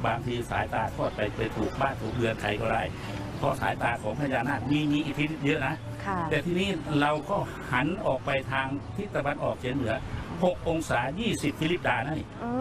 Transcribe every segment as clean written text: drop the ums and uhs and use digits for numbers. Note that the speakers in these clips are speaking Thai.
บางทีสายตาทอดไปถูกบ้านถูกเรือนใครก็ได้เพราะสายตาของพญานาคมีอิทธิฤทธิ์เยอะนะแต่ทีนี้เราก็หันออกไปทางทิศตะวันออกเฉียงเหนือ6 องศา 20 ฟิลิปดานั่น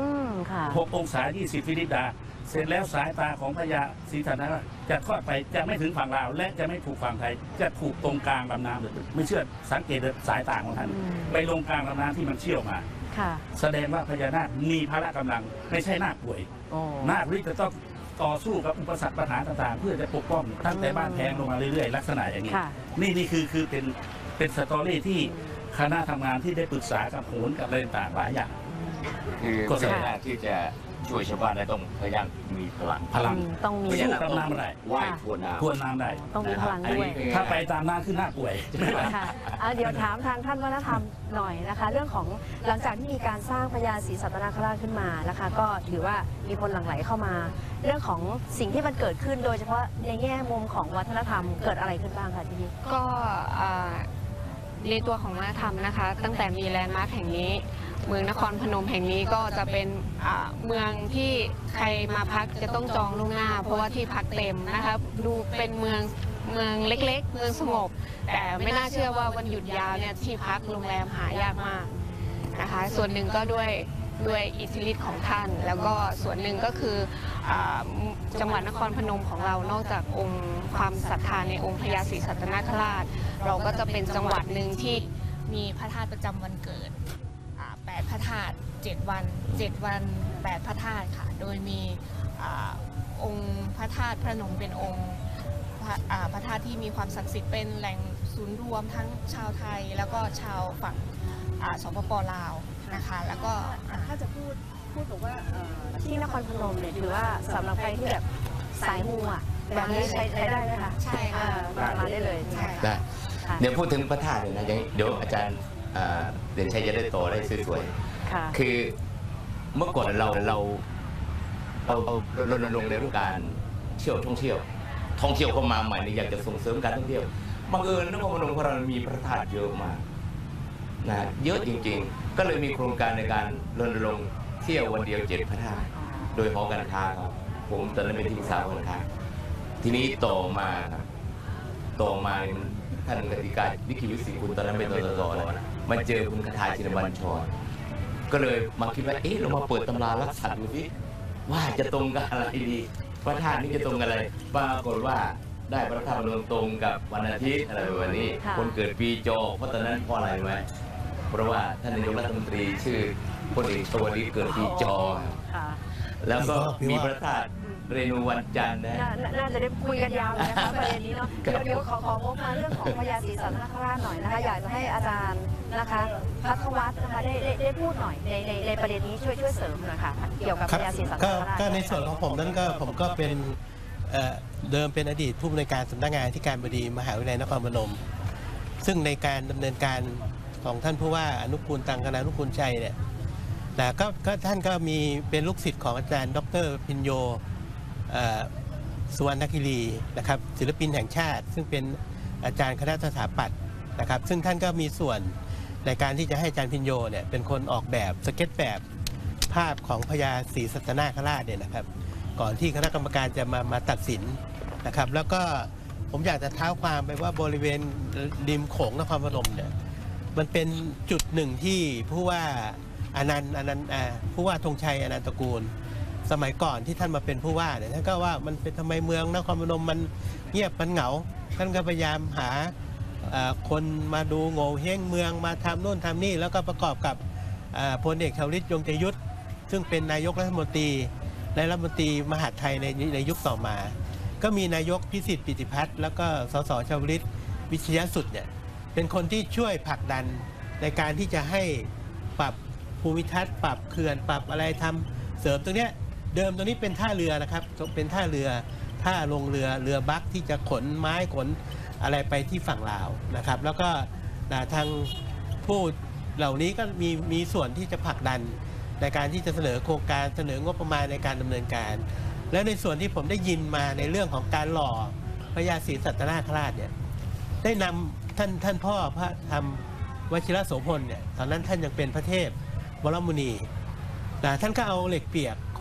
6 องศา 20 ฟิลิปดาเสร็จแล้วสายตาของพญาศรีสัตนคราชจะทอดไปจะไม่ถึงฝั่งลาวและจะไม่ถูกฝั่งไทยจะถูกตรงกลางลำน้ำเลยไม่เชื่อสังเกตสายตาของท่านไปลงกลางลำน้ำที่มันเชี่ยวมาแสดงว่าพญานาคมีพละกำลังไม่ใช่นาคป่วยนาคที่จะต้องต่อสู้กับอุปสรรคปัญหาต่างๆเพื่อจะปกป้องตั้งแต่บ้านแพงลงมาเรื่อยๆลักษณะอย่างนี้นี่คือเป็นสตอรี่ที่คณะทำงานที่ได้ปรึกษากับโหนกับอะไรต่างๆหลายอย่างคือพญานาคที่จะช่วยชาวบ้านได้ต้องพยายามมีพลังต้องมีสู้กับน้ำได้ว่ายทวนน้ำได้ต้องมีพลังด้วยถ้าไปตามน้ำขึ้นหน้าป่วยเดี๋ยวถามทางท่านวัฒนธรรมหน่อยนะคะเรื่องของหลังจากที่มีการสร้างพญาศรีสัตนคราชขึ้นมานะคะก็ถือว่ามีคนหลั่งไหลเข้ามาเรื่องของสิ่งที่มันเกิดขึ้นโดยเฉพาะในแง่มุมของวัฒนธรรมเกิดอะไรขึ้นบ้างคะที่นี่ก็ในตัวของวัฒนธรรมนะคะตั้งแต่มีแลนด์มาร์คแห่งนี้เมืองนครพนมแห่งนี้ก็จะเป็นเมืองที่ใครมาพักจะต้องจองล่วงหน้าเพราะว่าที่พักเต็มนะคะดูเป็นเมืองเล็กๆเมืองสงบแต่ไม่น่าเชื่อว่าวันหยุดยาวเนี่ยที่พักโรงแรมหายากมากนะคะส่วนหนึ่งก็ด้วยอิทธิฤทธิ์ของท่านแล้วก็ส่วนหนึ่งก็คือจังหวัดนครพนมของเรานอกจากองค์ความศรัทธาในองค์พญาศรีสัตนคราชเราก็จะเป็นจังหวัดหนึ่งที่มีพระธาตุประจำวันเกิด8 พระธาตุ7 วัน8 พระธาตุค่ะโดยมีองค์พระธาตุพระนมเป็นองค์พระธาตุที่มีความศักดิ์สิทธิ์เป็นแหล่งศูนย์รวมทั้งชาวไทยแล้วก็ชาวฝั่งสปป.ลาวนะคะแล้วก็ถ้าจะพูดบอกว่าที่นครพนมเนี่ยถือว่าสำหรับใครที่แบบสายมูอ่ะแบบนี้ใช้ได้ไหมคะใช่ค่ะมาได้เลยได้เดี๋ยวพูดถึงพระธาตุเลยนะเดี๋ยวอาจารย์เด่นชัยจะได้โตได้สวยๆคือเมื่อก่อนเรารณรงค์ในเรื่องการท่องเที่ยวเข้ามาใหม่เนี่ยอยากจะส่งเสริมการท่องเที่ยวบังเอิญนครพนมของเรามีพระธาตุเยอะมากนะเยอะจริงๆก็เลยมีโครงการในการรณรงค์เที่ยววันเดียว7 พระธาตุโดยหอการค้าครับผมตอนนั้นเป็นที่ปรึกษาหอการค้าทีนี้ต่อมาท่านกติกาวิกิวิสิคุณตอนนั้นเป็นตแล้วมาเจอคุณคทาชินบัญชรก็เลยมาคิดว่าเรามาเปิดตำรารักษาดูสิว่าจะตรงกับอะไรดีพระธาตุนี้จะตรงกันอะไรปรากฏว่าได้พระธาตุพนมตรงกับวันอาทิตย์อะไรแบบนี้คนเกิดปีจอเพราะตอนนั้นเพราะอะไรไหมเพราะว่าท่านนายกรัฐมนตรีชื่อพลเอกชวลิตเกิดปีจอแล้วก็มีพระธาตุเรนูวันจันทร์นะน่าจะได้คุยกันยาวเลยนะคะประเด็นนี้เนาะเดี๋ยวของบมาเรื่องของพญาศรีสัตนคราชหน่อยนะคะอยากจะให้อาจารย์นะคะพัทวัฒน์นะคะได้พูดหน่อยในประเด็นนี้ช่วยเสริมหน่อยค่ะเกี่ยวกับพญาศรีสัตนคราชก็ในส่วนของผมนั้นผมก็เป็นเดิมเป็นอดีตผู้อำนวยการสำนักงานที่การบดีมหาวิทยาลัยนครพนมซึ่งในการดำเนินการของท่านผู้ว่าอนุกูลตังคณานุกูลชัยเนี่ยแต่ก็ท่านก็มีเป็นลูกศิษย์ของอาจารย์ดร.พิญโยสุวรรณคิรีนะครับศิลปินแห่งชาติซึ่งเป็นอาจารย์คณะสถาปัตย์นะครับซึ่งท่านก็มีส่วนในการที่จะให้อาจารย์พิญโยเนี่ยเป็นคนออกแบบสเก็ตแบบภาพของพญาศรีสัตนคราชเนี่ยนะครับก่อนที่คณะกรรมการจะมาตัดสินนะครับแล้วก็ผมอยากจะเท้าความไปว่าบริเวณริมโขงนครพนมเนี่ยมันเป็นจุดหนึ่งที่ผู้ว่าผู้ว่าธงชัยอนันตระกูลสมัยก่อนที่ท่านมาเป็นผู้ว่าเนี่ยท่านก็ว่ามันเป็นทำไมเมืองนครพนมมันเงียบมันเหงาท่านก็พยายามหาคนมาดูโง่เฮงเมืองมาทำโน่นทำนี่แล้วก็ประกอบกับพลเอกชวลิตยงใจยุทธซึ่งเป็นนายกรัฐมนตรีและรัฐมนตรีมหาดไทยในยุคต่อมาก็มีนายกพิสิทธิ์ปิติพัฒน์แล้วก็สสชวลิตวิชยสุดเนี่ยเป็นคนที่ช่วยผลักดันในการที่จะให้ปรับภูมิทัศน์ปรับเขื่อนปรับอะไรทำเสริมตรงนี้เดิมตรงนี้เป็นท่าเรือนะครับเป็นท่าลงเรือบัคที่จะขนไม้ขนอะไรไปที่ฝั่งลาวนะครับแล้วก็ทางผู้เหล่านี้ก็มีส่วนที่จะผลักดันในการที่จะเสนอโครงการเสนองบประมาณในการดำเนินการและในส่วนที่ผมได้ยินมาในเรื่องของการหล่อพญาศรีสัตนคราชเนี่ยได้นำท่านพ่อพระธรรมวชิรโสพลเนี่ยตอนนั้นท่านยังเป็นพระเทพวรมุนีท่านก็เอาเหล็กเปียกข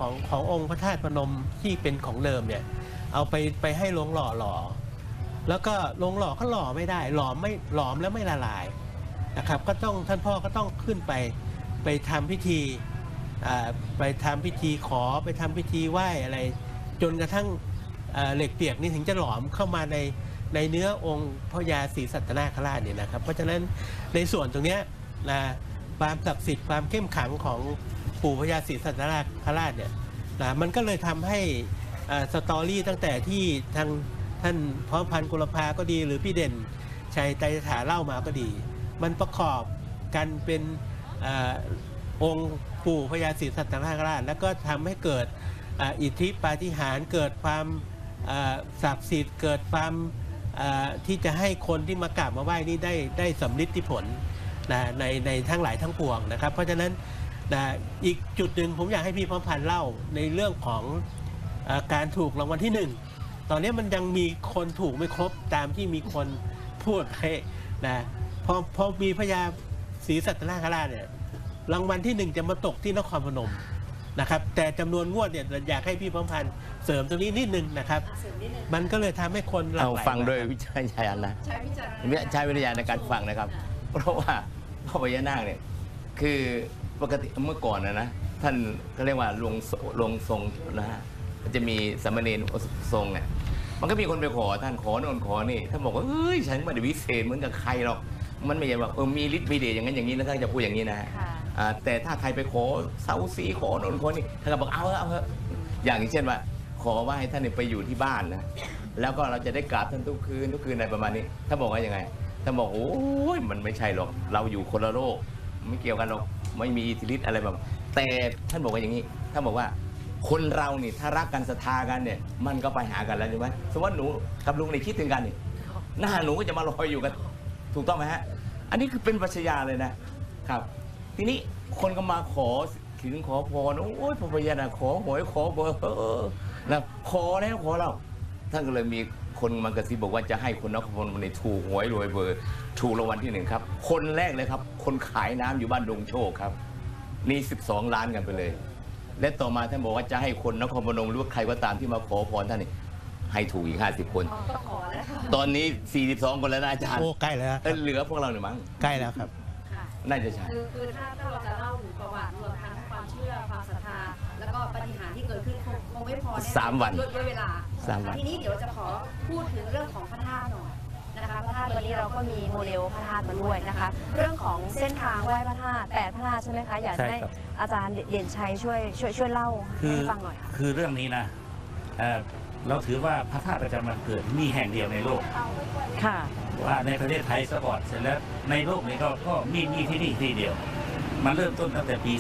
ขององค์พระธาตุพนมที่เป็นของเดิมเนี่ยเอาไปให้โรงหล่อแล้วก็โรงหล่อก็หล่อไม่ได้หลอมแล้วไม่ละลายนะครับก็ต้องท่านพ่อก็ต้องขึ้นไปทำพิธีไปทำพิธีขอไปทำพิธีไหว้อะไรจนกระทั่งเหล็กเปียกนี่ถึงจะหลอมเข้ามาในเนื้อองค์พระยาศรีสัตนาคราชเนี่ยนะครับเพราะฉะนั้นในส่วนตรงนี้นะความศักดิ์สิทธิ์ความเข้มขลังของปู่พระยาศรีสัตนาคราชเนี่ยนะมันก็เลยทำให้สตอรี่ตั้งแต่ที่ท่านพร้อมพันธ์กุลภาก็ดีหรือพี่เด่นชัยไตรถาเล่ามาก็ดีมันประกอบกันเป็นองค์ปู่พญาศรีสัตนคราชแล้วก็ทำให้เกิดอิทธิปาฏิหาริย์เกิดความศักดิ์สิทธิ์เกิดความที่จะให้คนที่มากราบมาไหว้นี่ได้สำลิดผลนะในทั้งหลายทั้งปวงนะครับเพราะฉะนั้นนะอีกจุดหนึ่งผมอยากให้พี่พร้อมพันธ์เล่าในเรื่องของการถูกรางวัลที่1ตอนนี้มันยังมีคนถูกไม่ครบตามที่มีคนพูดให้นะพอมีพญาศรีสัตนคราชเนี่ยรางวัลที่1จะมาตกที่นครพนมนะครับแต่จำนวนงวดเนี่ยอยากให้พี่พร้อมพันธ์เสริมตรงนี้นิดนึงนะครับมันก็เลยทำให้คนหลั่งไหลฟังโดยวิจารณญาณนะใช้วิจารณญาณในการฟังนะครับเพราะว่าพ่อพญานาคเนี่ยคือปกติเมื่อก่อนนะท่านก็เรียกว่าลงทรงนะฮะจะมีสามเณรทรงเนี่ยมันก็มีคนไปขอท่านขอโน่นขอนี่ท่านบอกว่าเฮ้ยฉันไม่ได้วิเศษเหมือนกับใครหรอกมันไม่ใช่ว่ามีฤทธิ์มีเดชอย่างนั้นอย่างนี้นะท่านจะพูดอย่างนี้นะแต่ถ้าใครไปขอเสาสีขอโน่นขอนี่ท่านก็บอกเอาเถอะอย่างเช่นว่าขอว่าให้ท่านไปอยู่ที่บ้านนะแล้วก็เราจะได้กราบท่านทุกคืนอะไรประมาณนี้ท่านบอกว่ายังไงท่านบอกโอ้ยมันไม่ใช่หรอกเราอยู่คนละโลกไม่เกี่ยวกันหรอกไม่มีอิทธิฤทธิ์อะไรแบบแต่ท่านบอกว่าอย่างนี้ท่านบอกว่าคนเรานี่ถ้ารักกันศรัทธากันเนี่ยมันก็ไปหากันแล้วใช่ไหมสมมติหนูกับลุงนี่คิดถึงกันนี่หน้าหนูก็จะมาลอยอยู่กันถูกต้องไหมฮะอันนี้คือเป็นปรัชญาเลยนะครับทีนี้คนก็มาขอถึงขอพรโอ้ยพระพญานาคขอหวยขอเบอร์นะขอแล้วขอเราท่านก็เลยมีคนมากระซิบบอกว่าจะให้คนนครพนมในถูกหวยรวยเบอร์ถูกรางวัลที่1ครับคนแรกเลยครับคนขายน้ำอยู่บ้านดงโชคครับนี่12 ล้านกันไปเลยและต่อมาท่านบอกว่าจะให้คนนครพนมหรือว่าใครก็ตามที่มาขอพรท่านนี่ให้ถูกอีก50 คนตอนนี้42 คนแล้วนะอาจารย์โอ้ใกล้แล้วเหลือพวกเราหรือมั้งใกล้แล้วครับน่าจะใช่คือถ้าเราจะเล่าถึงประวัติรวมทั้งความเชื่อความศรัทธาแล้วก็ปาฏิหาริย์ที่เกิดขึ้นคงไม่พอ 3 วันด้วยเวลา 3 วันทีนี้เดี๋ยวจะขอพูดถึงเรื่องของพระธาตุหน่อยนะคะพระธาตุวันนี้เราก็มีโมเดลพระธาตุมาด้วยนะคะเรื่องของเส้นทางไหว้พระธาตุ8 พระธาตุใช่ไหมคะอยากให้อาจารย์เด่นชัยช่วยเล่าให้ฟังหน่อยคือเรื่องนี้นะเราถือว่าพระธาตุประจำวันเกิดมีแห่งเดียวในโลกค่ะว่าในประเทศไทยซะก่อนเสร็จแล้วในโลกนี้ก็มีที่นี่ที่เดียวมันเริ่มต้นตั้งแต่ปี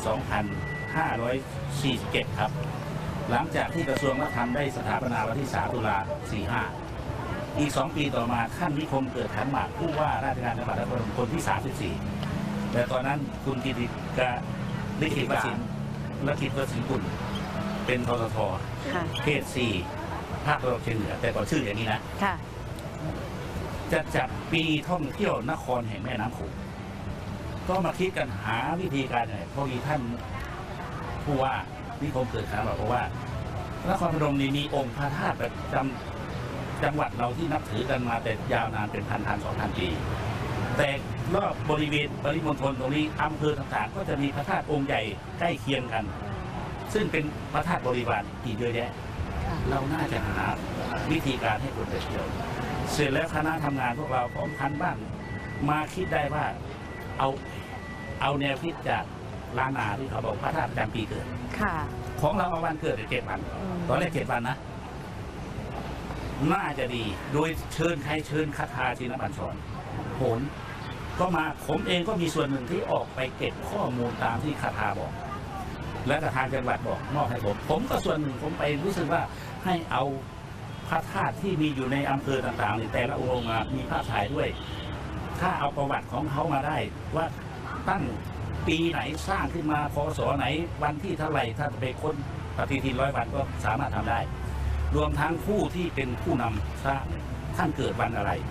2547 ครับหลังจากที่กระทรวงวัฒนธรรมได้สถาปนาวันที่ 3 ตุลา 45อีก2 ปีต่อมาท่านนิคมเกิดขันหมากผู้ว่าราชการจังหวัดนครพนมคนที่ 34แต่ตอนนั้นคุณกิติกาลิขิตวสินกุลเป็นททท.เขต 4 ภาคตะวันออกเฉียงเหนือแต่ก่อนชื่ออย่างนี้นะจะจัดปีท่องเที่ยวนครแห่งแม่น้ำโขงก็มาคิดกันหาวิธีการยังไงพอดีท่านผู้ว่านิคมเกิดขันบอกว่านครพนมนี้มีองค์พระธาตุประจำจังหวัดเราที่นับถือกันมาแต่ยาวนานเป็น1,000-2,000 ปีแต่รอบบริเวณปริมณฑลตรงนี้อำเภอต่างๆก็จะมีพระธาตุองค์ใหญ่ใกล้เคียงกันซึ่งเป็นพระธาตุบริวารอีกเยอะแยะเราน่าจะหาวิธีการให้คนไปเที่ยวเสร็จแล้วคณะทำงานพวกเราพร้อมพันบ้างมาคิดได้ว่าเอาแนวคิดจากล้านนาที่เขาบอกพระธาตุประจำปีเกิดของเราเอาวันเกิด7 วันตอนแรก7 วันนะน่าจะดีโดยเชิญใครเชิญคาถาชินบัญชรโหนก็มาผมเองก็มีส่วนหนึ่งที่ออกไปเก็บข้อมูลตามที่คาถาบอกและทางจังหวัดบอกมอบให้ผมก็ส่วนหนึ่งผมไปรู้สึกว่าให้เอาพระธาตุที่มีอยู่ในอำเภอต่างๆในแต่ละองค์มีภาพถ่ายด้วยถ้าเอาประวัติของเขามาได้ว่าตั้งปีไหนสร้างขึ้นมาพศไหนวันที่เท่าไหร่ถ้าไปค้นปฏิทิน100 วันก็สามารถทำได้รวมทั้งผู้ที่เป็นผู้นำสร้างท่านเกิดวันอะไร